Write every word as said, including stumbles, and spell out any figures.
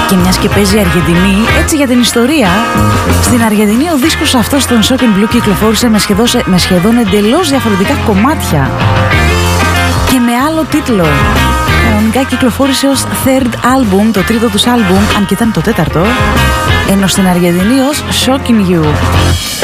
Και μιας και παίζει Αργεντινή, έτσι για την ιστορία, στην Αργεντινή ο δίσκος αυτός των Shocking Blue κυκλοφόρησε με σχεδόν, με σχεδόν εντελώς διαφορετικά κομμάτια και με άλλο τίτλο. Κανονικά κυκλοφόρησε ως third album, το τρίτο τους album, αν και ήταν το τέταρτο, ενώ στην Αργεντινή ως Shocking You.